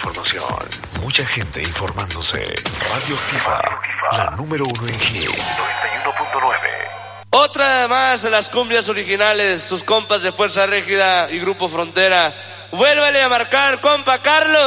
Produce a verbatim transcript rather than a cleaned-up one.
información. Mucha gente informándose. Radioactiva, la número uno en hits. noventa y uno punto nueve. Otra más de las cumbias originales, sus compas de Fuerza Régida y Grupo Frontera. Vuélvale a marcar, compa Carlos.